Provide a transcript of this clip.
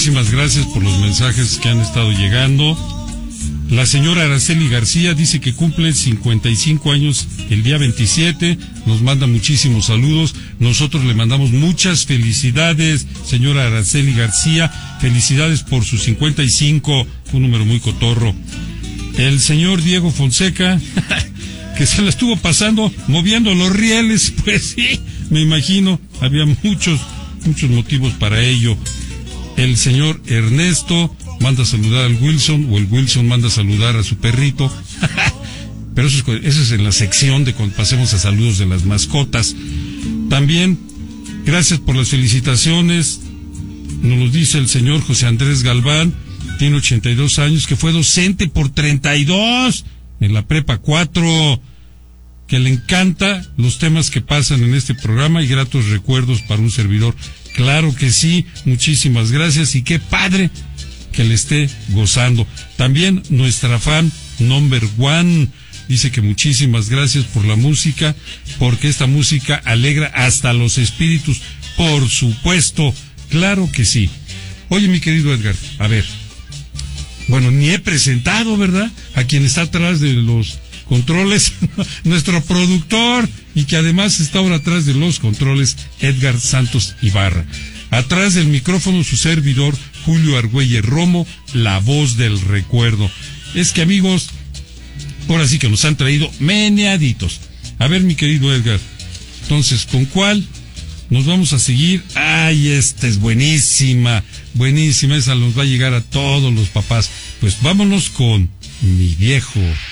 muchísimas gracias por los mensajes que han estado llegando. La señora Araceli García dice que cumple 55 años el día 27, nos manda muchísimos saludos, nosotros le mandamos muchas felicidades, señora Araceli García, felicidades por sus 55, un número muy cotorro. El señor Diego Fonseca, que se la estuvo pasando moviendo los rieles, pues sí, me imagino, había muchos motivos para ello. El señor Ernesto manda a saludar al Wilson, o el Wilson manda a saludar a su perrito. Pero eso es en la sección de cuando pasemos a saludos de las mascotas. También, gracias por las felicitaciones. Nos lo dice el señor José Andrés Galván, tiene 82 años, que fue docente por 32 en la Prepa 4, que le encanta los temas que pasan en este programa y gratos recuerdos para un servidor. Claro que sí, muchísimas gracias y qué padre que le esté gozando. También nuestra fan number one dice que muchísimas gracias por la música, porque esta música alegra hasta los espíritus, por supuesto, claro que sí. Oye, mi querido Edgar, a ver, bueno, ni he presentado, ¿verdad?, a quien está atrás de los controles, nuestro productor, y que además está ahora atrás de los controles, Edgar Santos Ibarra. Atrás del micrófono, su servidor, Julio Argüelles Romo, la voz del recuerdo. Es que, amigos, ahora sí que nos han traído meneaditos. A ver, mi querido Edgar, entonces, ¿con cuál nos vamos a seguir? Ay, esta es buenísima, esa nos va a llegar a todos los papás. Pues vámonos con Mi Viejo.